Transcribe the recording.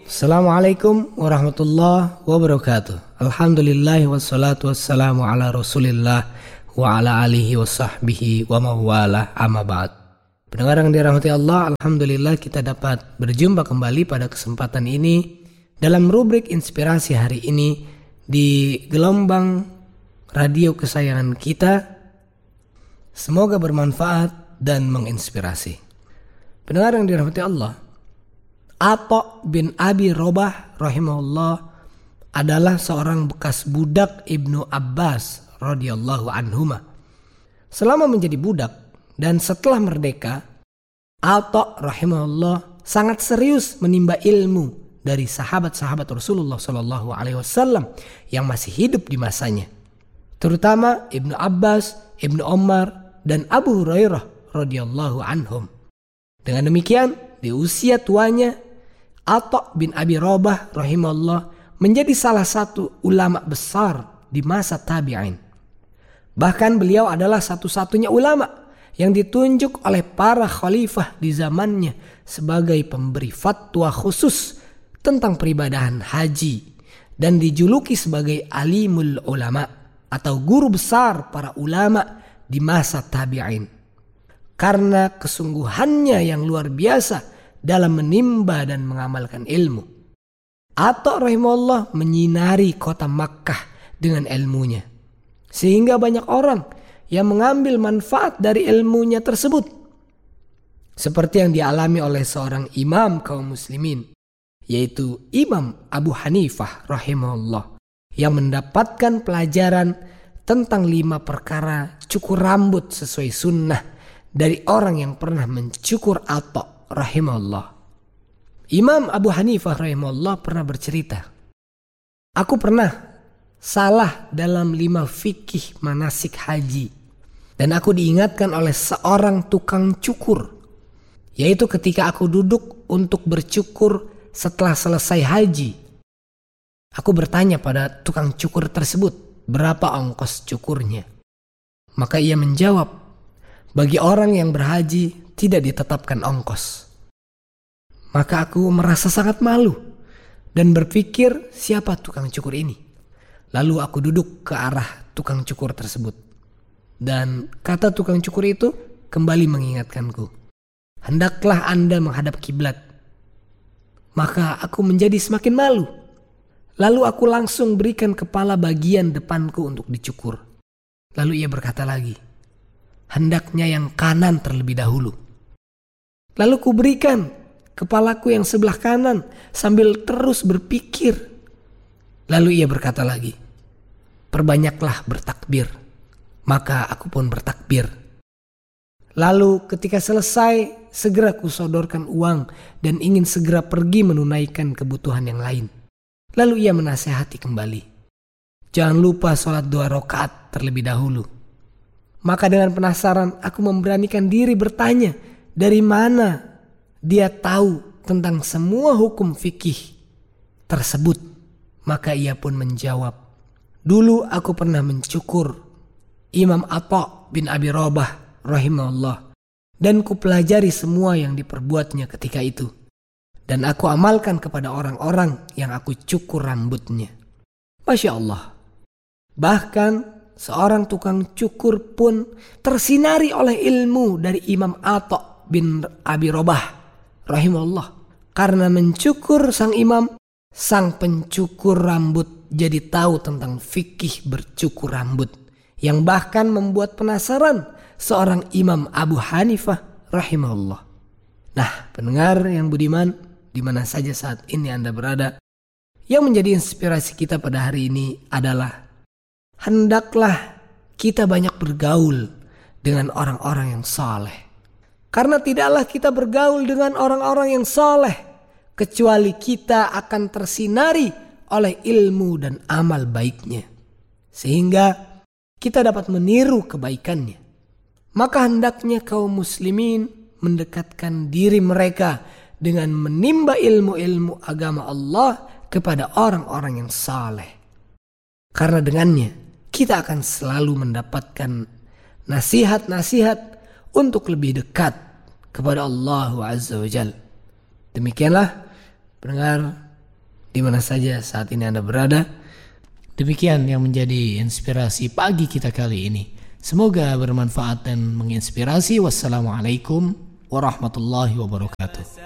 Assalamualaikum warahmatullahi wabarakatuh. Alhamdulillah wassalatu wassalamu ala rasulillah wa ala alihi wa sahbihi wa mawala amma ba'd. Pendengar yang dirahmati Allah, alhamdulillah kita dapat berjumpa kembali pada kesempatan ini dalam rubrik inspirasi hari ini di gelombang radio kesayangan kita. Semoga bermanfaat dan menginspirasi. Pendengar yang dirahmati Allah, Atha bin Abi Robah rahimahullah adalah seorang bekas budak Ibnu Abbas radhiyallahu anhuma. Selama menjadi budak dan setelah merdeka, Atha rahimahullah sangat serius menimba ilmu dari sahabat-sahabat Rasulullah sallallahu alaihi wasallam yang masih hidup di masanya, terutama Ibnu Abbas, Ibnu Umar dan Abu Hurairah radhiyallahu anhum. Dengan demikian, di usia tuanya Atha bin Abi Robah rahimahullah menjadi salah satu ulama besar di masa tabi'in. Bahkan beliau adalah satu-satunya ulama yang ditunjuk oleh para khalifah di zamannya sebagai pemberi fatwa khusus tentang peribadahan haji dan dijuluki sebagai alimul ulama atau guru besar para ulama di masa tabi'in. Karena kesungguhannya yang luar biasa dalam menimba dan mengamalkan ilmu, Atha rahimahullah menyinari kota Makkah dengan ilmunya, sehingga banyak orang yang mengambil manfaat dari ilmunya tersebut, seperti yang dialami oleh seorang imam kaum muslimin, yaitu Imam Abu Hanifah rahimahullah, yang mendapatkan pelajaran tentang 5 perkara cukur rambut sesuai sunnah dari orang yang pernah mencukur Atha rahimahullah. Imam Abu Hanifah rahimahullah pernah bercerita, aku pernah salah dalam 5 fikih manasik haji, dan aku diingatkan oleh seorang tukang cukur, yaitu ketika aku duduk untuk bercukur setelah selesai haji. Aku bertanya pada tukang cukur tersebut, berapa ongkos cukurnya? Maka ia menjawab, bagi orang yang berhaji tidak ditetapkan ongkos. Maka aku merasa sangat malu dan berpikir, siapa tukang cukur ini? Lalu aku duduk ke arah tukang cukur tersebut, dan kata tukang cukur itu kembali mengingatkanku, hendaklah Anda menghadap kiblat. Maka aku menjadi semakin malu. Lalu aku langsung berikan kepala bagian depanku untuk dicukur. Lalu ia berkata lagi, hendaknya yang kanan terlebih dahulu. Lalu ku berikan kepalaku yang sebelah kanan sambil terus berpikir. Lalu ia berkata lagi, perbanyaklah bertakbir. Maka aku pun bertakbir. Lalu ketika selesai, segera ku sodorkan uang dan ingin segera pergi menunaikan kebutuhan yang lain. Lalu ia menasihati kembali, jangan lupa sholat 2 rakaat terlebih dahulu. Maka dengan penasaran aku memberanikan diri bertanya, dari mana dia tahu tentang semua hukum fikih tersebut? Maka ia pun menjawab, dulu aku pernah mencukur Imam Atha bin Abi Robah rahimahullah, dan kupelajari semua yang diperbuatnya ketika itu, dan aku amalkan kepada orang-orang yang aku cukur rambutnya. Masya Allah. Bahkan seorang tukang cukur pun tersinari oleh ilmu dari Imam Atha bin Abi Robah rahimahullah. Karena mencukur sang imam, sang pencukur rambut jadi tahu tentang fikih bercukur rambut, yang bahkan membuat penasaran seorang Imam Abu Hanifah rahimahullah. Nah, pendengar yang budiman, di mana saja saat ini Anda berada, yang menjadi inspirasi kita pada hari ini adalah hendaklah kita banyak bergaul dengan orang-orang yang saleh. Karena tidaklah kita bergaul dengan orang-orang yang saleh kecuali kita akan tersinari oleh ilmu dan amal baiknya, sehingga kita dapat meniru kebaikannya. Maka hendaknya kaum muslimin mendekatkan diri mereka dengan menimba ilmu-ilmu agama Allah kepada orang-orang yang saleh. Karena dengannya kita akan selalu mendapatkan nasihat-nasihat untuk lebih dekat kepada Allah Azza wa Jalla. Demikianlah pendengar di mana saja saat ini Anda berada. Demikian yang menjadi inspirasi pagi kita kali ini. Semoga bermanfaat dan menginspirasi. Wassalamualaikum warahmatullahi wabarakatuh.